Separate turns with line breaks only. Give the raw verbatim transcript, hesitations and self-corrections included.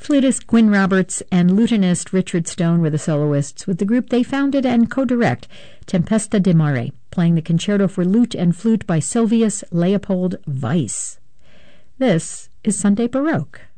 Flutist Gwyn Roberts and lutenist Richard Stone were the soloists, with the group they founded and co-direct, Tempesta di Mare, playing the concerto for lute and flute by Silvius Leopold Weiss. This is Sunday Baroque.